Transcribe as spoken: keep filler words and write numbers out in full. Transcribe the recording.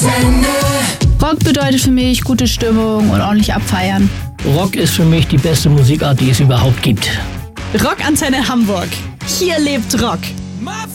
Rockantenne. Rock bedeutet für mich gute Stimmung und ordentlich abfeiern. Rock ist für mich die beste Musikart, die es überhaupt gibt. Rockantenne Hamburg. Hier lebt Rock.